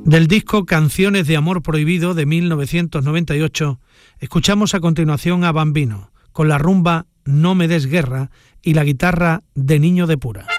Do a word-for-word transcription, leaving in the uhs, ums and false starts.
Del disco Canciones de Amor Prohibido de mil novecientos noventa y ocho, escuchamos a continuación a Bambino, con la rumba No me des guerra y la guitarra de Niño de Pura.